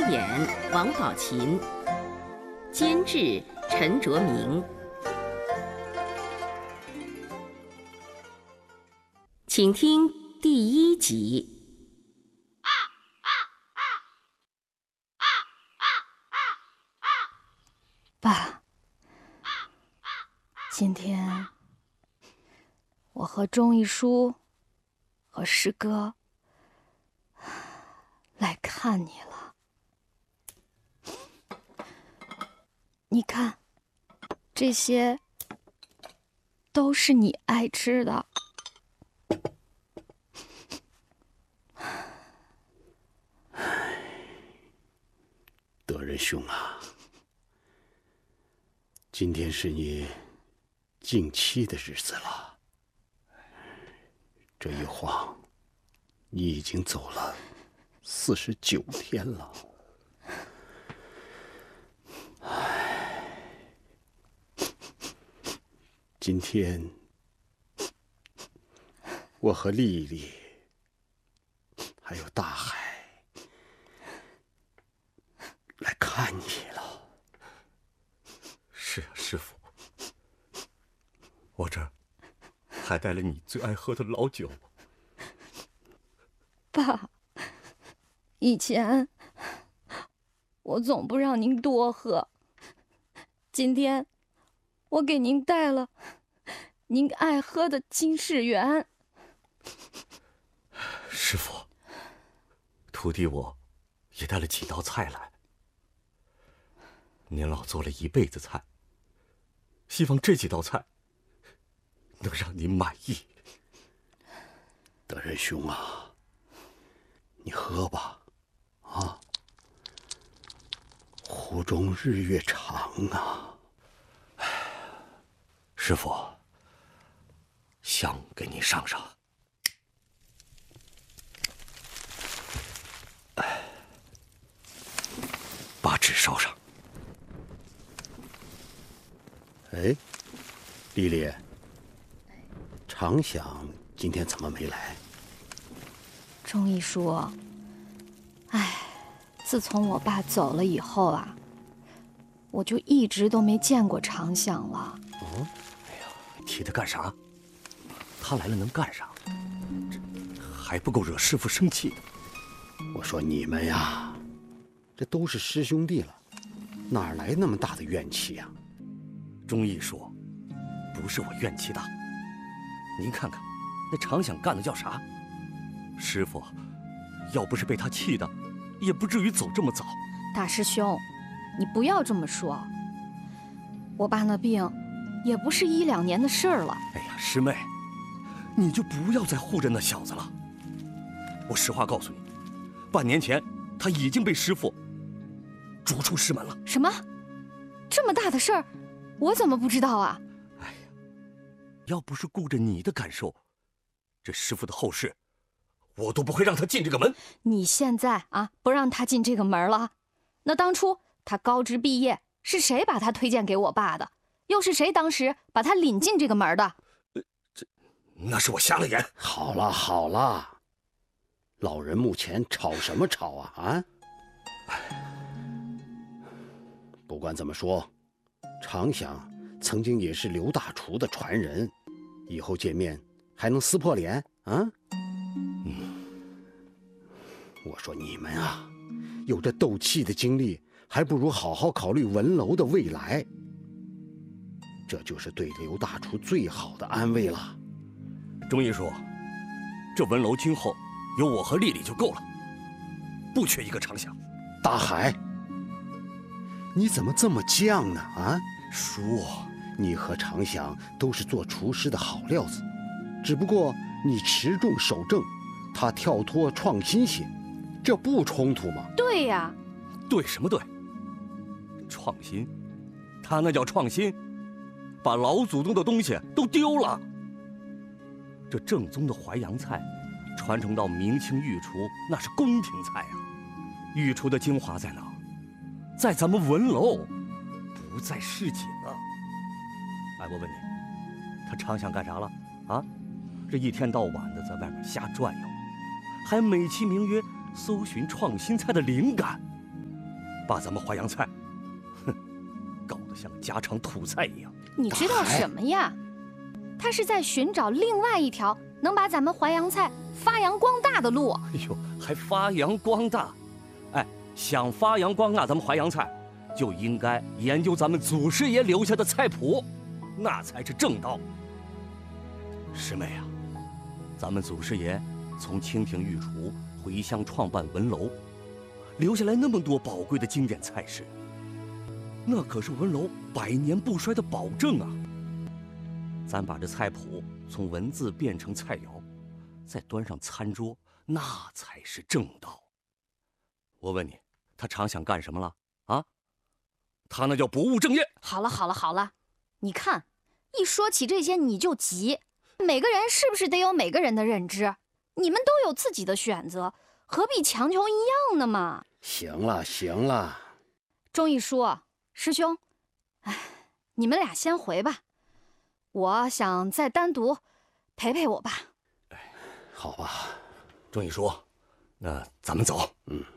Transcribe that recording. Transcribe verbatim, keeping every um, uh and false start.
演王宝琴，监制陈卓明。请听第一集。 爸，今天我和钟一书和师哥来看你了。你看，这些都是你爱吃的。 德仁兄啊，今天是你近期的日子了。这一晃，你已经走了四十九天了。唉，今天我和丽丽还有大海来看你了。 是啊，师父，我这儿还带了你最爱喝的老酒。 爸，以前我总不让您多喝，今天我给您带了您爱喝的金世元。 师父，徒弟我也带了几道菜来。您老做了一辈子菜，希望这几道菜能让您满意。 德仁兄啊，你喝吧，啊，湖中日月长啊。 师父，香给你上上。哎，把纸烧上。 哎，丽丽，常想今天怎么没来？ 钟一书，哎，自从我爸走了以后啊，我就一直都没见过常想了。 哦，哎呀，提他干啥？他来了能干啥？这还不够惹师父生气的。 我说你们呀，这都是师兄弟了，哪来那么大的怨气呀？ 钟义说，不是我怨气大。您看看，那常想干的叫啥？师父，要不是被他气的，也不至于走这么早。 大师兄，你不要这么说。我爸那病，也不是一两年的事儿了。 哎呀，师妹，你就不要再护着那小子了。我实话告诉你，半年前他已经被师父逐出师门了。 什么？这么大的事儿，我怎么不知道啊？ 哎呀，要不是顾着你的感受，这师父的后事，我都不会让他进这个门。 你现在啊，不让他进这个门了，那当初他高职毕业，是谁把他推荐给我爸的？又是谁当时把他领进这个门的？ 呃，这那是我瞎了眼。 好了好了，老人目前吵什么吵啊啊！不管怎么说，常想曾经也是刘大厨的传人，以后见面还能撕破脸啊？嗯，我说你们啊，有这斗气的经历，还不如好好考虑文楼的未来。这就是对刘大厨最好的安慰了。 钟义说，这文楼今后有我和丽丽就够了，不缺一个常想。 大海，你怎么这么犟呢？啊， 叔， 你和常想都是做厨师的好料子，只不过你持重守正，他跳脱创新些，这不冲突吗？ 对呀， 对什么对？创新，他那叫创新，把老祖宗的东西都丢了。这正宗的淮扬菜，传承到明清御厨，那是宫廷菜啊。御厨的精华在哪？在咱们文楼，不在市井啊。哎，我问你，他常想干啥了啊？这一天到晚的在外面瞎转悠，还美其名曰搜寻创新菜的灵感。 把咱们淮扬菜，哼，搞得像家常土菜一样。 你知道什么呀？他是在寻找另外一条能把咱们淮扬菜发扬光大的路。 哎呦，还发扬光大？哎，想发扬光大咱们淮扬菜，就应该研究咱们祖师爷留下的菜谱，那才是正道。师妹啊，咱们祖师爷从清廷御厨回乡创办文楼，留下来那么多宝贵的经典菜式，那可是文楼百年不衰的保证啊！咱把这菜谱从文字变成菜肴，再端上餐桌，那才是正道。我问你，他常想干什么了啊？他那叫不务正业。 好了好了好了，你看，一说起这些你就急。每个人是不是得有每个人的认知？你们都有自己的选择，何必强求一样的嘛？ 行了行了， 钟义叔、师兄，哎，你们俩先回吧，我想再单独陪陪我爸。 好吧， 钟义叔，那咱们走。 嗯。